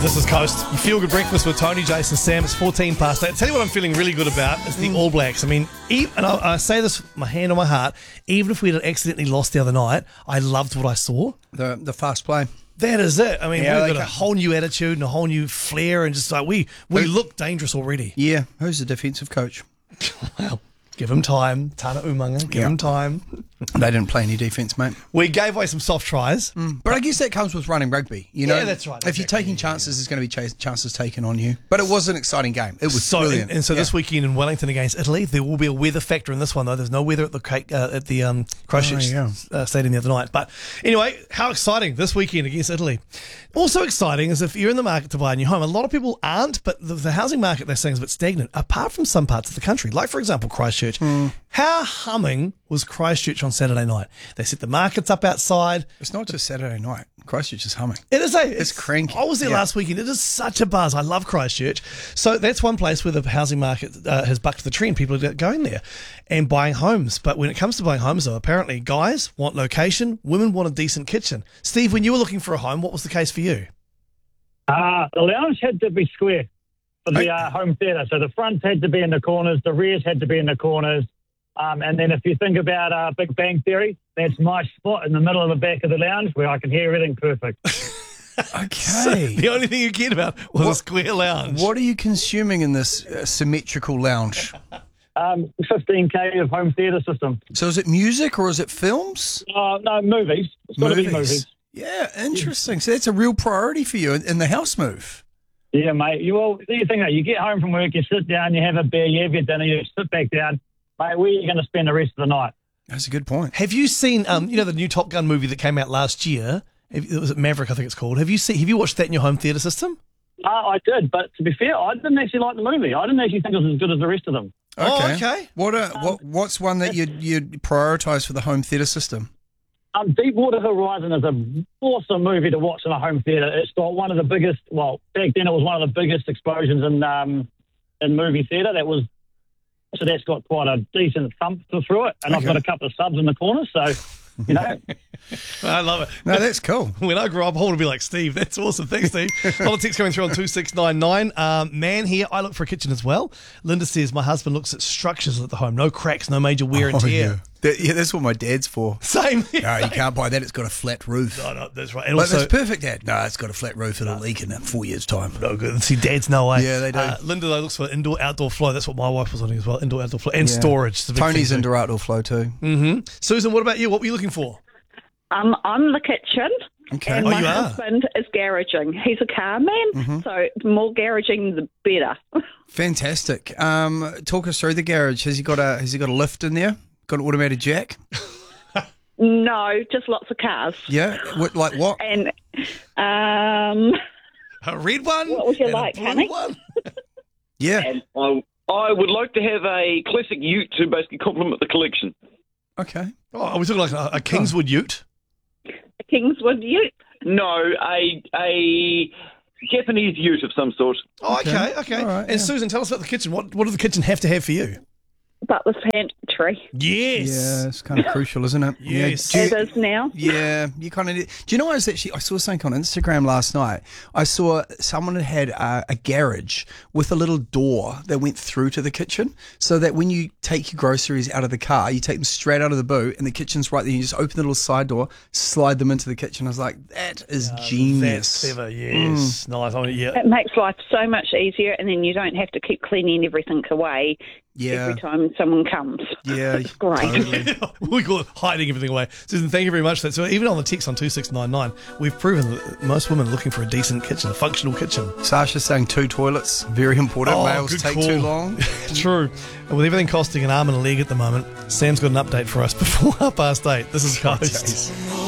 This is Coast. You feel good breakfast with Tony, Jason, Sam. It's 14 past 8. I'll tell you what I'm feeling really good about is the All Blacks. I mean, and I say this with my hand on my heart, even if we had accidentally lost the other night, I loved what I saw. The fast play. That is it. I mean, Yeah, we've got a whole new attitude and a whole new flair, and just like we look dangerous already. Yeah, who's the defensive coach? Well, give him time. Tana Umanga, give him time. They didn't play any defence, mate. We gave away some soft tries. But I guess that comes with running rugby. You know, Yeah, that's right, If you're exactly. taking chances, there's going to be chances taken on you. But it was an exciting game. It was brilliant. And so this weekend in Wellington against Italy, there will be a weather factor in this one, though. There's no weather at the Christchurch stadium the other night. But anyway, how exciting this weekend against Italy. Also exciting is if you're in the market to buy a new home. A lot of people aren't, but the housing market, they're saying, is a bit stagnant, apart from some parts of the country. Like, for example, Christchurch. How humming was Christchurch on Saturday night? They set the markets up outside. It's not just Saturday night. Christchurch is humming. It is It's cranky. I was there last weekend. It is such a buzz. I love Christchurch. So that's one place where the housing market has bucked the trend. People are going there and buying homes. But when it comes to buying homes, though, apparently guys want location, women want a decent kitchen. Steve, when you were looking for a home, what was the case for you? The lounge had to be square for the home theatre. So the fronts had to be in the corners, the rears had to be in the corners. And then if you think about Big Bang Theory, that's my spot in the middle of the back of the lounge where I can hear everything perfect. Okay. The only thing you cared about was a square lounge. What are you consuming in this symmetrical lounge? 15K of home theatre system. So is it music or is it films? No, movies. It's got to be movies. Yeah, interesting. So that's a real priority for you in the house move. Yeah, mate. You think that you get home from work, you sit down, you have a beer, you have your dinner, you sit back down. Mate, where are you going to spend the rest of the night? That's a good point. Have you seen, the new Top Gun movie that came out last year? It was Maverick, I think it's called. Have you watched that in your home theatre system? I did, but to be fair, I didn't actually like the movie. I didn't actually think it was as good as the rest of them. Okay. What's one that you'd prioritise for the home theatre system? Deepwater Horizon is an awesome movie to watch in a home theatre. It's got one of the biggest, back then it was one of the biggest explosions in movie theatre. So that's got quite a decent thump through it. And I've got a couple of subs in the corner, so, you know. I love it. No, that's cool. When I grow up, I want to be like Steve. That's awesome. Thanks, Steve. Politics coming through on 2699. Man here, I look for a kitchen as well. Linda says, my husband looks at structures at the home. No cracks, no major wear and tear. That's what my dad's for. Same. No, you can't buy that. It's got a flat roof. No, that's right. And But also, that's perfect, Dad. No, it's got a flat roof. It'll leak in 4 years' time. no good. See, dads, no way. Yeah, they do. Linda, though, looks for indoor-outdoor flow. That's what my wife was wanting as well. Indoor-outdoor flow. And storage. It's a big Tony's thing too. into outdoor flow too. Susan, what about you? What were you looking for? I'm the kitchen, Okay. and Oh, my you are? husband is garaging. He's a car man, so the more garaging, the better. Fantastic. Talk us through the garage. Has he got a lift in there? Got an automated jack? No, just lots of cars. Yeah. Like what? And A red one? What would you and a like, blue honey? one? Yeah. I would like to have a classic ute to basically complement the collection. Okay. Oh, are we talking like a Kingswood ute? a Kingswood ute. No, a Japanese ute of some sort. Oh, okay. All right, And Susan, tell us about the kitchen. What does the kitchen have to have for you? Butler's pantry. Yes. Yeah, it's kind of crucial, isn't it? Yes. Yeah. It is now. Yeah, you kind of. Do you know? I saw something on Instagram last night. I saw someone had a garage with a little door that went through to the kitchen, so that when you take your groceries out of the car, you take them straight out of the boot, and the kitchen's right there. You just open the little side door, slide them into the kitchen. I was like, that is genius. That's clever, yes. Nice. Yeah. It makes life so much easier, and then you don't have to keep cleaning everything away every time someone comes. Yeah, It's great. totally. We call it hiding everything away. Susan, thank you very much for that. So even on the text on 2699, we've proven that most women are looking for a decent kitchen, a functional kitchen. Sasha's saying 2 toilets, very important. Oh, Males good take call. too long. True. And with everything costing an arm and a leg at the moment, Sam's got an update for us before 8:30. This is Coast.